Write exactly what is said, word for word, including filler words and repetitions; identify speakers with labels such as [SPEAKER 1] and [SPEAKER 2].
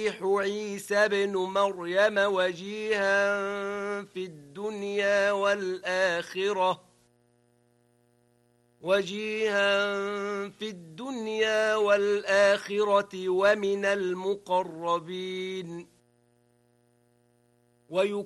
[SPEAKER 1] عيسى بن مريم وجيها في الدنيا والآخرة وجيها في الدنيا والآخرة ومن المقربين.